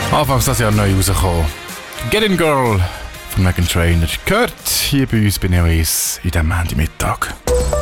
Anfangs das Jahr neu rausgekommen. Get In Girl von Meghan Trainor. Gehört hier bei uns bei Neo 1 in diesem Montagmittag.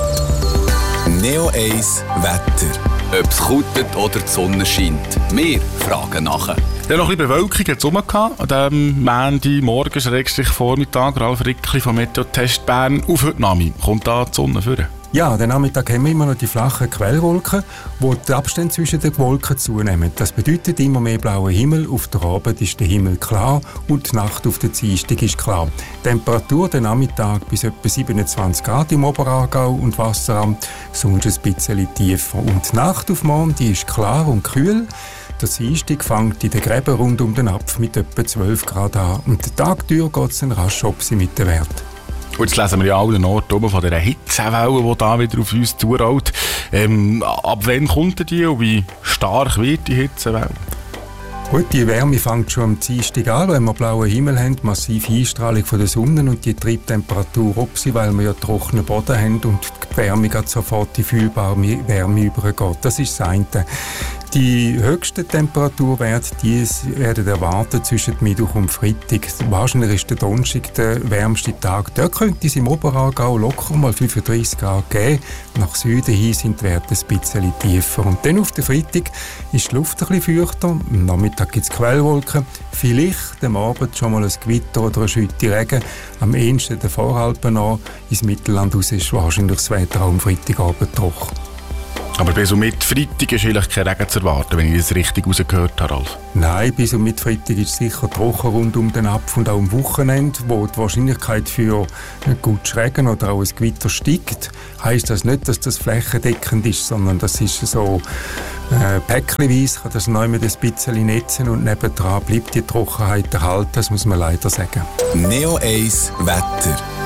Neo 1 Wetter. Ob es kutet oder die Sonne scheint. Wir fragen nachher. Ja, noch ein bisschen Bewölkung hat es rumgehabt. An diesem Montagmorgen, Vormittag, Ralf Rickli vom Meteotest Bern. Auf heute Nachmittag kommt da die Sonne vor. Ja, den Nachmittag haben wir immer noch die flachen Quellwolken, wo die Abstände zwischen den Wolken zunehmen. Das bedeutet immer mehr blauer Himmel. Auf der Abend ist der Himmel klar und die Nacht auf der Dienstag ist klar. Die Temperatur den Nachmittag bis etwa 27 Grad im Oberaargau und Wasseramt, sonst ein bisschen tiefer. Und die Nacht auf morgen, die ist klar und kühl. Der Dienstag fängt in den Gräben rund um den Apf mit etwa 12 Grad an. Und den Tag durch geht es dann rasch ob sie mit den Werten. Und jetzt lesen wir ja allen Orten oben von dieser Hitzewelle, die da wieder auf uns zurollt. Ab wann kommt die und wie stark wird die Hitzewelle? Gut, die Wärme fängt schon am Dienstag an, wenn wir blauen Himmel haben, massive Einstrahlung von der Sonne und die Triebtemperatur ob sie, weil wir ja trockenen Boden haben und die Wärme geht sofort die fühlbare Wärme übergeht. Das ist das eine. Die höchsten Temperaturwerte, die werden erwartet zwischen Mittwoch und Freitag. Wahrscheinlich ist der Donnerstag der wärmste Tag. Dort könnte es im Oberaargau locker mal 35 Grad geben. Nach Süden hin sind die Werte ein bisschen tiefer. Und dann auf den Freitag ist die Luft ein bisschen feuchter. Am Nachmittag gibt es Quellwolken. Vielleicht am Abend schon mal ein Gewitter oder eine Schütte Regen. Am ehesten der Voralpen an. Ins Mittelland raus ist wahrscheinlich das Wetter auch am Freitagabend trocken. Aber bis und mit Freitag ist eigentlich kein Regen zu erwarten, wenn ich das richtig rausgehört habe, Ralf. Nein, bis und mit Freitag ist es sicher trocken rund um den Apf und auch am Wochenende, wo die Wahrscheinlichkeit für ein gutes Regen oder auch ein Gewitter steigt. Heisst das nicht, dass das flächendeckend ist, sondern das ist so päckchenweise, kann das neu mit ein bisschen netzen und nebendran bleibt die Trockenheit erhalten, das muss man leider sagen. Neo 1 Wetter.